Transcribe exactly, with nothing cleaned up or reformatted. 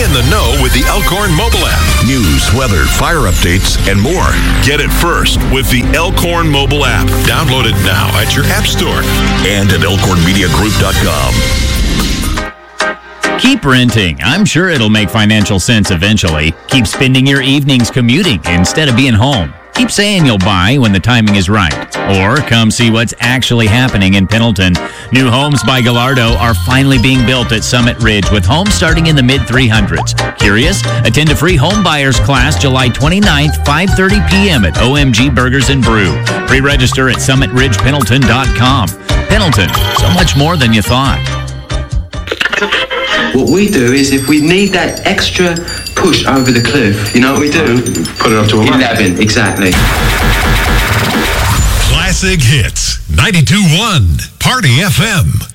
Be in the know with the Elkhorn mobile app. News, weather, fire updates, and more. Get it first with the Elkhorn mobile app. Download it now at your app store and at elkhorn media group dot com. Keep renting. I'm sure it'll make financial sense eventually. Keep spending your evenings commuting instead of being home. Keep saying you'll buy when the timing is right. Or come see what's actually happening in Pendleton. New homes by Gallardo are finally being built at Summit Ridge with homes starting in the mid three hundreds. Curious? Attend a free home buyers class July twenty-ninth, five thirty p.m. at O M G Burgers and Brew. Pre-register at summit ridge pendleton dot com. Pendleton, so much more than you thought. What we do is if we need that extra push over the cliff, you know what we do? Put it up to eleven. eleven, exactly. Classic Hits, ninety-two point one, Party F M.